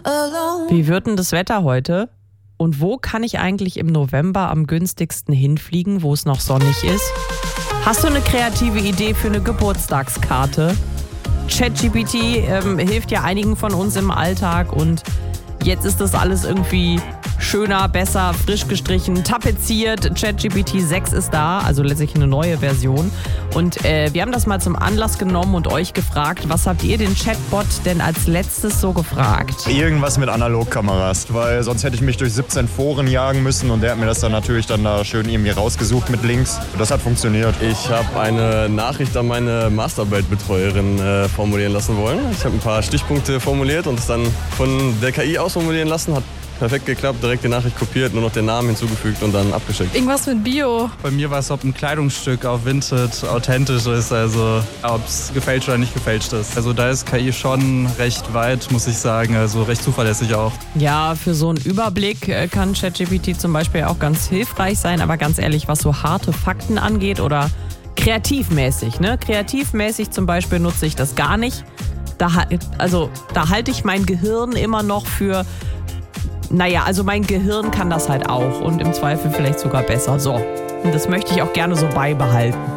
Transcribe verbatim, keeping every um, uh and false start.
Wie wird denn das Wetter heute? Und wo kann ich eigentlich im November am günstigsten hinfliegen, wo es noch sonnig ist? Hast du eine kreative Idee für eine Geburtstagskarte? ChatGPT ähm, hilft ja einigen von uns im Alltag und jetzt ist das alles irgendwie schöner, besser, frisch gestrichen, tapeziert. ChatGPT sechs ist da, also letztlich eine neue Version. Und äh, wir haben das mal zum Anlass genommen und euch gefragt, was habt ihr den Chatbot denn als letztes so gefragt? Irgendwas mit Analogkameras, weil sonst hätte ich mich durch siebzehn Foren jagen müssen und der hat mir das dann natürlich dann da schön irgendwie rausgesucht mit Links. Das hat funktioniert. Ich habe eine Nachricht an meine Masterarbeit-Betreuerin äh, formulieren lassen wollen. Ich habe ein paar Stichpunkte formuliert und es dann von der K I ausformulieren lassen. Hat perfekt geklappt, direkt die Nachricht kopiert, nur noch den Namen hinzugefügt und dann abgeschickt. Irgendwas mit Bio. Bei mir war es, ob ein Kleidungsstück auf Vinted authentisch ist, also ob es gefälscht oder nicht gefälscht ist. Also da ist K I schon recht weit, muss ich sagen, also recht zuverlässig auch. Ja, für so einen Überblick kann ChatGPT zum Beispiel auch ganz hilfreich sein, aber ganz ehrlich, was so harte Fakten angeht oder kreativmäßig, ne? Kreativmäßig zum Beispiel nutze ich das gar nicht. Da, also, da halte ich mein Gehirn immer noch für... Naja, also mein Gehirn kann das halt auch und im Zweifel vielleicht sogar besser. So, und das möchte ich auch gerne so beibehalten.